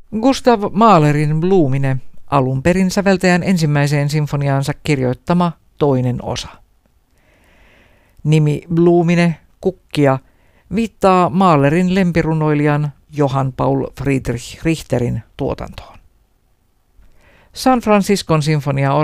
Gustav Mahlerin Blumine, alun perin säveltäjän ensimmäiseen sinfoniaansa kirjoittama toinen osa. Nimi Blumine, kukkia, viittaa Mahlerin lempirunoilijan Johann Paul Friedrich Richterin tuotantoon. San Franciscon sinfonia